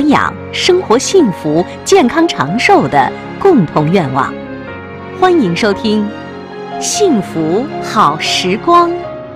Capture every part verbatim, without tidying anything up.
安养、生活幸福、健康长寿的共同愿望。欢迎收听《幸福好时光》。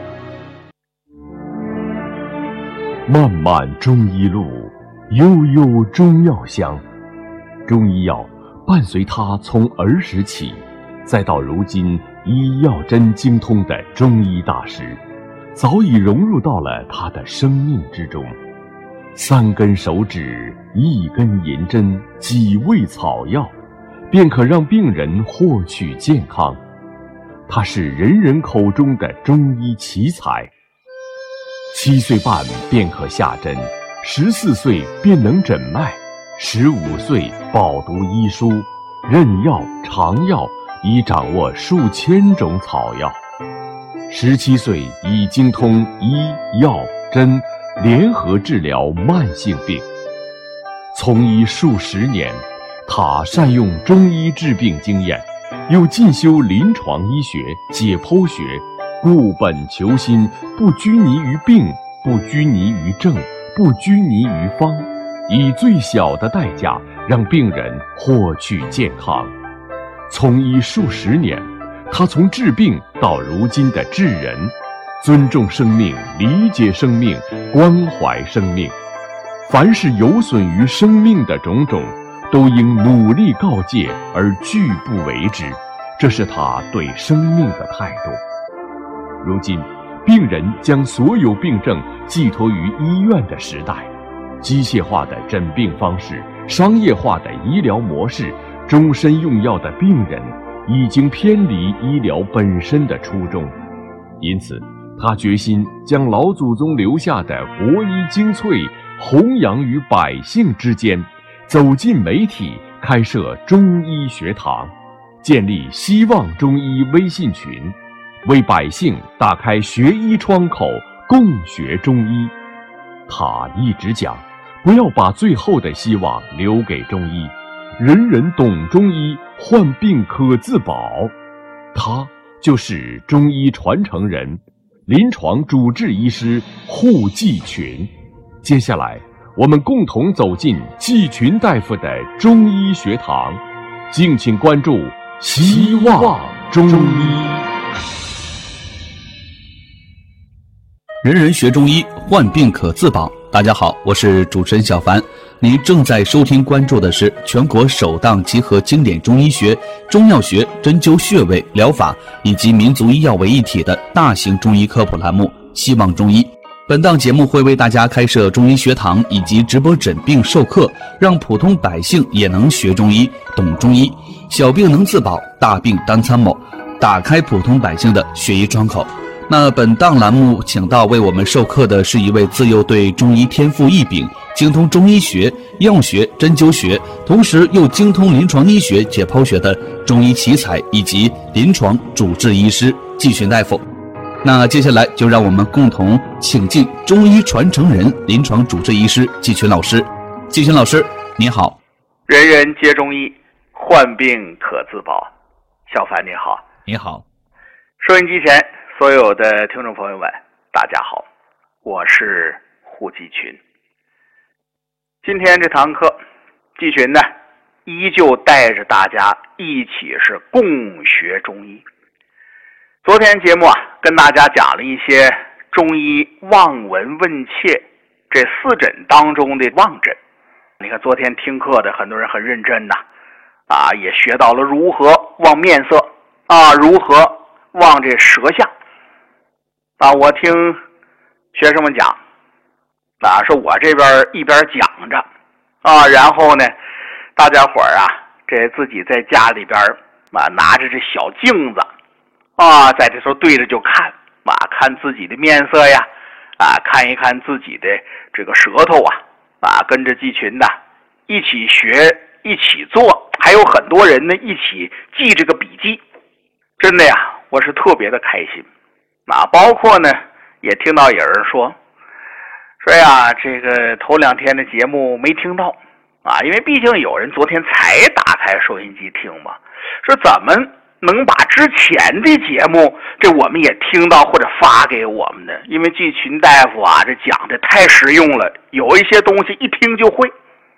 漫漫中医路，悠悠中药香。中医药伴随他从儿时起，再到如今医药真精通的中医大师，早已融入到了他的生命之中。三根手指，一根银针，几味草药，便可让病人获取健康。他是人人口中的中医奇才。七岁半便可下针，十四岁便能诊脉，十五岁饱读医书，任药尝药，已掌握数千种草药。十七岁已精通医药针联合治疗慢性病。从医数十年，他善用中医治病经验，又进修临床医学、解剖学，固本求新，不拘泥于病，不拘泥于症，不拘泥于方，以最小的代价让病人获取健康。从医数十年，他从治病到如今的治人，尊重生命，理解生命，关怀生命。凡是有损于生命的种种，都应努力告诫而拒不为之，这是他对生命的态度。如今，病人将所有病症寄托于医院的时代，机械化的诊病方式，商业化的医疗模式，终身用药的病人，已经偏离医疗本身的初衷。因此，他决心将老祖宗留下的国医精粹弘扬于百姓之间，走进媒体，开设中医学堂，建立希望中医微信群，为百姓打开学医窗口，共学中医。他一直讲，不要把最后的希望留给中医，人人懂中医，患病可自保。他就是中医传承人，临床主治医师户季群。接下来，我们共同走进季群大夫的中医学堂，敬请关注希望中医。 人人学中医，患病可自保。大家好，我是主持人小凡。您正在收听关注的是全国首档集合经典中医学、中药学、针灸穴位疗法以及民族医药为一体的大型中医科普栏目《希望中医》。本档节目会为大家开设中医学堂以及直播诊病授课，让普通百姓也能学中医、懂中医，小病能自保，大病当参谋，打开普通百姓的学医窗口。那本档栏目请到为我们授课的是一位自幼对中医天赋异禀，精通中医学、药学、针灸学，同时又精通临床医学、解剖学的中医奇才以及临床主治医师季群大夫。那接下来就让我们共同请进中医传承人、临床主治医师季群老师。季群老师，你好。 人人皆中医，患病可自保。小凡你好。 你好。 收音机前所有的听众朋友们，大家好，我是户季群。今天这堂课，季群呢，依旧带着大家一起是共学中医。昨天节目啊，跟大家讲了一些中医望闻问切这四诊当中的望诊。你看昨天听课的很多人很认真呐，啊，也学到了如何望面色啊，如何望这舌象。啊，我听学生们讲，啊，说我这边一边讲着，啊，然后呢，大家伙儿啊，这自己在家里边啊，拿着这小镜子，啊，在这时候对着就看，啊，看自己的面色呀，啊，看一看自己的这个舌头啊，啊，跟着季群的一起学，一起做，还有很多人呢一起记这个笔记，真的呀，我是特别的开心。啊，包括呢，也听到有人说，说呀，这个头两天的节目没听到，啊，因为毕竟有人昨天才打开收音机听嘛，说怎么能把之前的节目这我们也听到或者发给我们呢？因为季群大夫啊，这讲的太实用了，有一些东西一听就会。